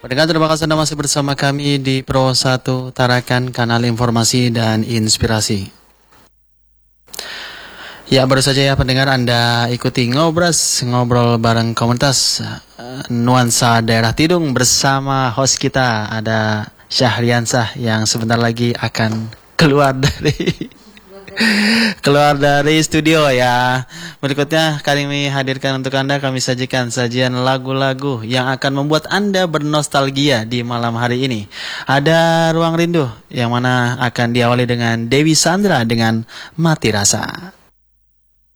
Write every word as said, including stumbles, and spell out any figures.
Pendengar, terima kasih Anda masih bersama kami di Pro satu Tarakan, kanal informasi dan inspirasi. Ya, baru saja ya pendengar Anda ikuti Ngobras, ngobrol bareng komunitas uh, Nuansa Daerah Tidung bersama host kita, ada Syahriansah yang sebentar lagi akan keluar dari keluar dari studio ya. Berikutnya kami hadirkan untuk Anda, kami sajikan sajian lagu-lagu yang akan membuat Anda bernostalgia di malam hari ini. Ada Ruang Rindu yang mana akan diawali dengan Dewi Sandra dengan Mati Rasa.